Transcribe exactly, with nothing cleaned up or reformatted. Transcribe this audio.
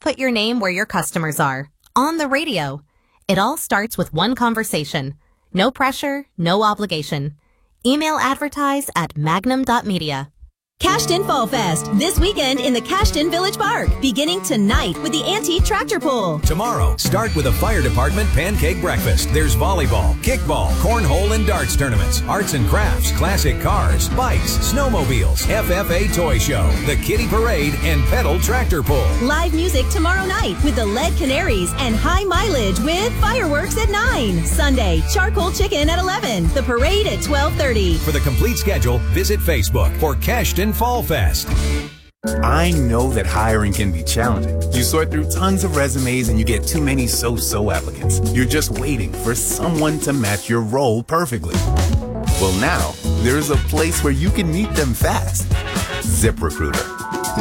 put your name where your customers are, on the radio. It all starts with one conversation. No pressure, no obligation. Email advertise at magnum dot media. Cashton Fall Fest, this weekend in the Cashton Village Park, beginning tonight with the Antique Tractor Pull. Tomorrow, start with a fire department pancake breakfast. There's volleyball, kickball, cornhole and darts tournaments, arts and crafts, classic cars, bikes, snowmobiles, F F A toy show, the kiddie parade, and pedal tractor pull. Live music tomorrow night with the Lead Canaries and High Mileage with fireworks at nine. Sunday, charcoal chicken at eleven. The parade at twelve thirty. For the complete schedule, visit Facebook for Cashton Fall Fest. I know that hiring can be challenging. You sort through tons of resumes and you get too many so-so applicants. You're just waiting for someone to match your role perfectly. Well, now, there's a place where you can meet them fast. ZipRecruiter.